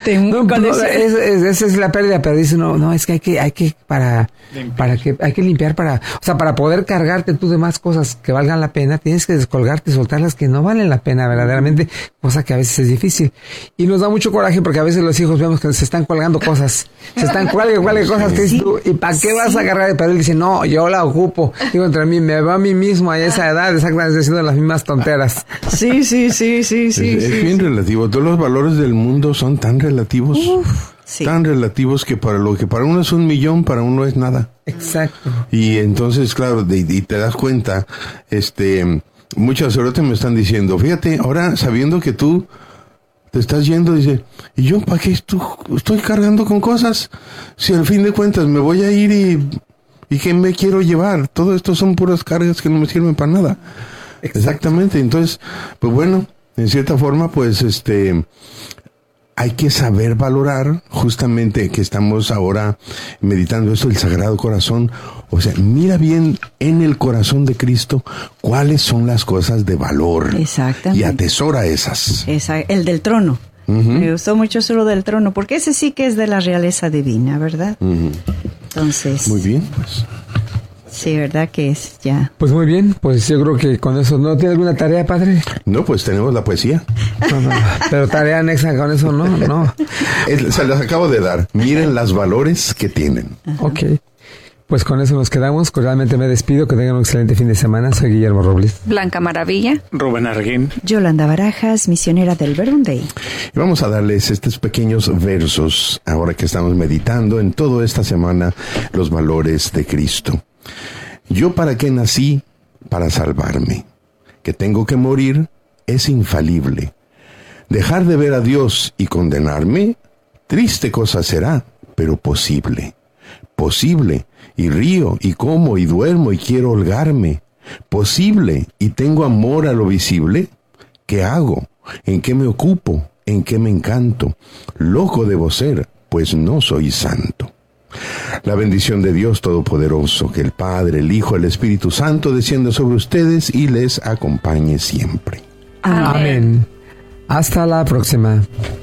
comparten. Esa es la pérdida, pero dice, no, es que hay que limpiar para poder cargarte tú de más cosas que valgan la pena, tienes que descolgarte y soltar las que no valen la pena verdaderamente, cosa que a veces es difícil. Y nos da mucho coraje porque a veces los hijos vemos que se están colgando cosas, cuelgue cosas que dices tú, ¿y para qué vas a agarrar? Pero él dice, no, yo la ocupo. Digo, entre mí, me va a mí mismo a esa edad, exactamente haciendo las mismas tonteras. Sí. Es bien relativo. Todos los valores del mundo son tan relativos. Tan relativos que para lo que para uno es 1,000,000, para uno es nada. Exacto. Y entonces, claro, y te das cuenta, muchos sacerdotes me están diciendo, fíjate, ahora sabiendo que tú te estás yendo, dice, ¿y yo para qué estoy cargando con cosas? Si al fin de cuentas me voy a ir y ¿qué me quiero llevar? Todo esto son puras cargas que no me sirven para nada. Exactamente. Entonces, pues bueno, en cierta forma, pues hay que saber valorar, justamente que estamos ahora meditando esto, el Sagrado Corazón. O sea, mira bien en el corazón de Cristo cuáles son las cosas de valor. Exactamente. Y atesora esas. El del trono. Me gustó mucho eso del trono, porque ese sí que es de la realeza divina, ¿verdad? Entonces. Muy bien, pues. Sí, ¿verdad que es ya? Pues muy bien, pues yo creo que con eso, ¿no tiene alguna tarea, padre? No, pues tenemos la poesía. No, pero tarea anexa con eso, no. Se las acabo de dar. Miren los valores que tienen. Ajá. Ok. Pues con eso nos quedamos. Cordialmente me despido. Que tengan un excelente fin de semana. Soy Guillermo Robles. Blanca Maravilla. Rubén Arguín. Yolanda Barajas, misionera del Verbum Dei. Y vamos a darles estos pequeños versos, ahora que estamos meditando en toda esta semana los valores de Cristo. Yo para qué nací, para salvarme. Que tengo que morir es infalible. Dejar de ver a Dios y condenarme, triste cosa será, pero posible. Posible, y río, y como, y duermo, y quiero holgarme. Posible, y tengo amor a lo visible. ¿Qué hago? ¿En qué me ocupo? ¿En qué me encanto? Loco debo ser, pues no soy santo. La bendición de Dios Todopoderoso, que el Padre, el Hijo, el Espíritu Santo descienda sobre ustedes y les acompañe siempre. Amén. Hasta la próxima.